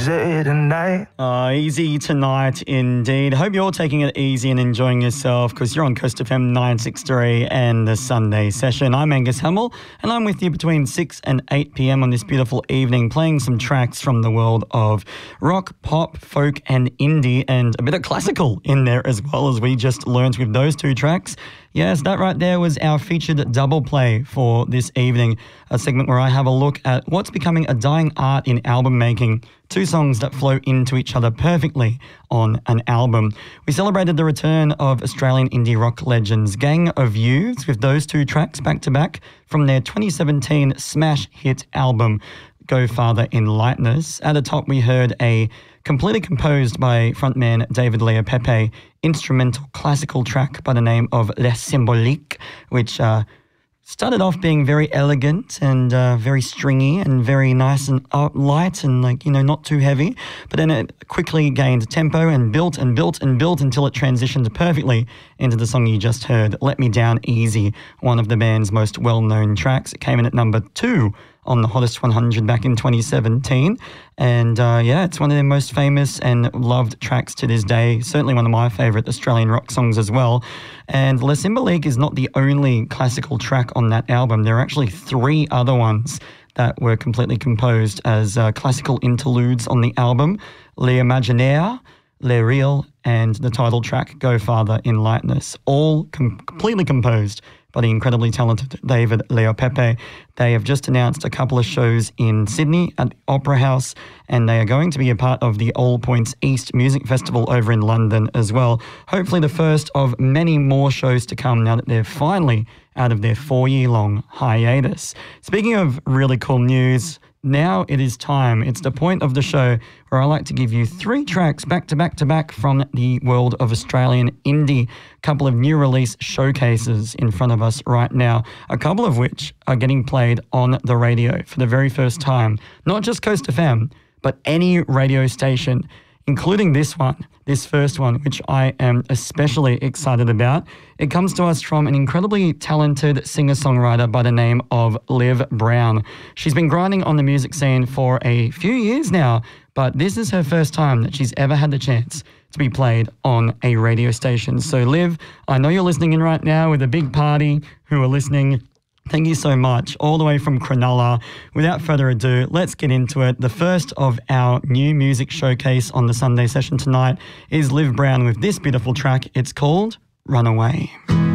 easy tonight. Easy tonight indeed. Hope you're taking it easy and enjoying yourself because you're on Coast FM 963 and the Sunday session. I'm Angus Hamill and I'm with you between 6 and 8 p.m. on this beautiful evening, playing some tracks from the world of rock, pop, folk and indie, and a bit of classical in there as well, as we just learnt with those two tracks. Yes, that right there was our featured double play for this evening, a segment where I have a look at what's becoming a dying art in album making, two songs that flow into each other perfectly on an album. We celebrated the return of Australian indie rock legends Gang of Youths with those two tracks back to back from their 2017 smash hit album, Go Farther in Lightness. At the top, we heard a completely composed by frontman David Leo Pepe instrumental classical track by the name of Les Symboliques, which started off being very elegant and very stringy and very nice and light and not too heavy. But then it quickly gained tempo and built and built and built until it transitioned perfectly into the song you just heard, Let Me Down Easy, one of the band's most well-known tracks. It came in at number 2 on the Hottest 100 back in 2017. And it's one of their most famous and loved tracks to this day. Certainly one of my favourite Australian rock songs as well. And Les Symboliques is not the only classical track on that album. There are actually 3 other ones that were completely composed as classical interludes on the album. L'Imaginaire, Les Real, and the title track, Go Farther in Lightness, all completely composed by the incredibly talented David Leo Pepe. They have just announced a couple of shows in Sydney at the Opera House, and they are going to be a part of the All Points East Music Festival over in London as well. Hopefully the first of many more shows to come now that they're finally out of their 4-year-long hiatus. Speaking of really cool news, now it is time. It's the point of the show where I like to give you 3 tracks back to back to back from the world of Australian indie. A couple of new release showcases in front of us right now, a couple of which are getting played on the radio for the very first time. Not just Coast FM, but any radio station, including this first one, which I am especially excited about. It comes to us from an incredibly talented singer-songwriter by the name of Liv Brown. She's been grinding on the music scene for a few years now, but this is her first time that she's ever had the chance to be played on a radio station. So Liv, I know you're listening in right now with a big party who are listening. Thank you so much, all the way from Cronulla. Without further ado, let's get into it. The first of our new music showcase on the Sunday session tonight is Liv Brown with this beautiful track. It's called Runaway.